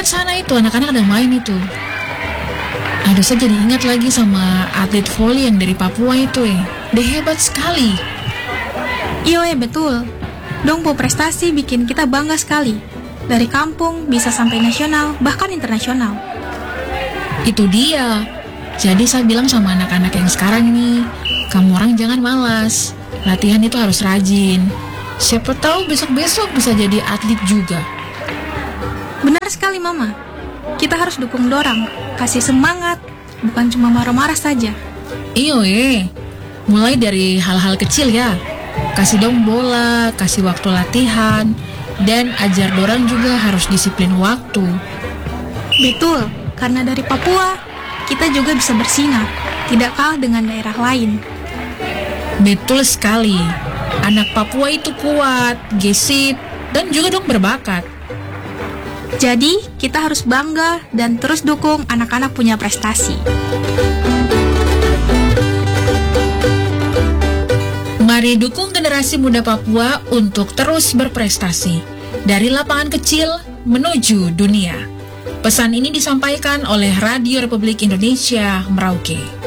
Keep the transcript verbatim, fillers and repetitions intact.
lihat sana itu, anak-anak ada main itu. Aduh, saya jadi ingat lagi sama atlet voli yang dari Papua itu eh. Dia hebat sekali. Iya eh, betul. Dong po prestasi bikin kita bangga sekali. Dari kampung bisa sampai nasional, bahkan internasional. Itu dia. Jadi saya bilang sama anak-anak yang sekarang ini, kamu orang jangan malas. Latihan itu harus rajin. Siapa tahu besok-besok bisa jadi atlet juga. Benar sekali Mama. Kita harus dukung dorang, kasih semangat, bukan cuma marah-marah saja. Iyo eh, mulai dari hal-hal kecil ya. Kasih dong bola, kasih waktu latihan, dan ajar dorang juga harus disiplin waktu. Betul, karena dari Papua, kita juga bisa bersinar, tidak kalah dengan daerah lain. Betul sekali. Anak Papua itu kuat, gesit, dan juga dong berbakat. Jadi, kita harus bangga dan terus dukung anak-anak punya prestasi. Mari dukung generasi muda Papua untuk terus berprestasi. Dari lapangan kecil menuju dunia. Pesan ini disampaikan oleh Radio Republik Indonesia, Merauke.